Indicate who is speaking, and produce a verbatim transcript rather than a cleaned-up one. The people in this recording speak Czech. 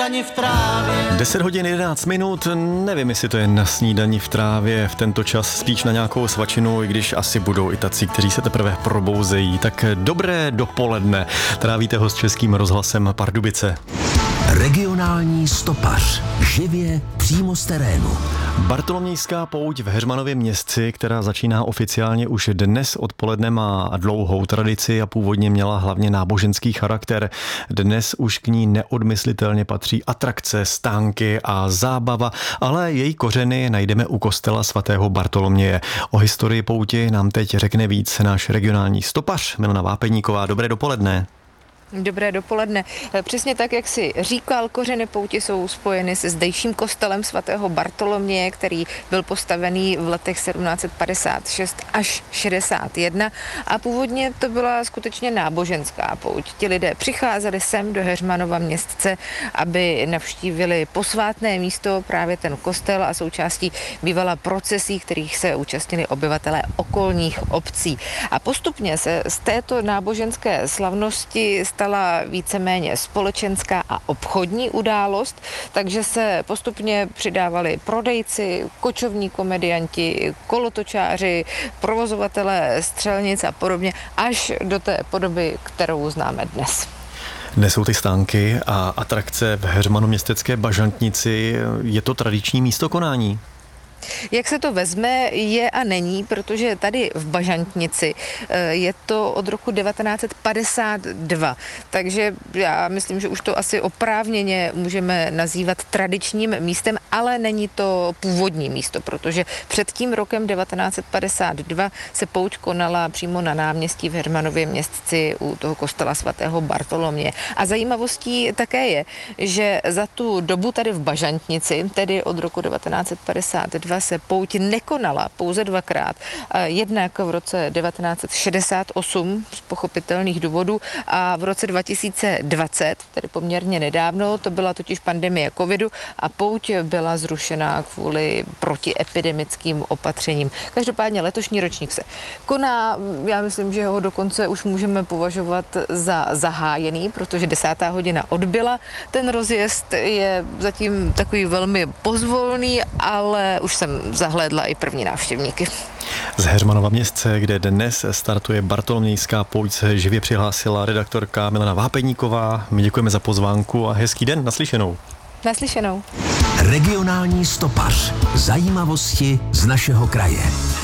Speaker 1: deset hodin jedenáct minut, nevím, jestli to je na snídani v trávě v tento čas, spíš na nějakou svačinu, i když asi budou i tací, kteří se teprve probouzejí. Tak dobré dopoledne, trávíte ho s Českým rozhlasem Pardubice.
Speaker 2: Regionální stopař. Živě přímo z terénu.
Speaker 1: Bartolomějská pouť v Heřmanově Městci, která začíná oficiálně už dnes odpoledne, má dlouhou tradici a původně měla hlavně náboženský charakter. Dnes už k ní neodmyslitelně patří atrakce, stánky a zábava, ale její kořeny najdeme u kostela svatého Bartoloměje. O historii pouti nám teď řekne víc náš regionální stopař Milena Vápeníková. Dobré dopoledne.
Speaker 3: Dobré dopoledne. Přesně tak, jak si říkal, kořeny pouti jsou spojeny se zdejším kostelem svatého Bartoloměje, který byl postavený v letech sedmnáct padesát šest až šedesát jedna a původně to byla skutečně náboženská pouť. Ti lidé přicházeli sem do Heřmanova Městce, aby navštívili posvátné místo, právě ten kostel, a součástí bývala procesí, kterých se účastnili obyvatelé okolních obcí. A postupně se z této náboženské slavnosti stala víceméně společenská a obchodní událost, takže se postupně přidávali prodejci, kočovní komedianti, kolotočáři, provozovatelé střelnic a podobně, až do té podoby, kterou známe dnes.
Speaker 1: Dnes jsou ty stánky a atrakce v Heřmanoměstecké bažantnici. Je to tradiční místo konání?
Speaker 3: Jak se to vezme, je a není, protože tady v Bažantnici je to od roku devatenáct padesát dva, takže já myslím, že už to asi oprávněně můžeme nazývat tradičním místem, ale není to původní místo, protože před tím rokem devatenáct padesát dva se pouť konala přímo na náměstí v Heřmanově Městci u toho kostela svatého Bartoloměje. A zajímavostí také je, že za tu dobu tady v Bažantnici, tedy od roku devatenáct padesát dva, se pouť nekonala pouze dvakrát. Jednak v roce devatenáct šedesát osm z pochopitelných důvodů a v roce dva tisíce dvacet, tedy poměrně nedávno, to byla totiž pandemie covidu a pouť byla zrušena kvůli protiepidemickým opatřením. Každopádně letošní ročník se koná, já myslím, že ho dokonce už můžeme považovat za zahájený, protože desátá hodina odbyla. Ten rozjezd je zatím takový velmi pozvolný, ale už jsem zahlédla i první návštěvníky.
Speaker 1: Z Heřmanova Městce, kde dnes startuje Bartolomějská pouť, se živě přihlásila redaktorka Milena Vápeníková. My děkujeme za pozvánku a hezký den, naslyšenou.
Speaker 3: Naslyšenou.
Speaker 2: Regionální stopař. Zajímavosti z našeho kraje.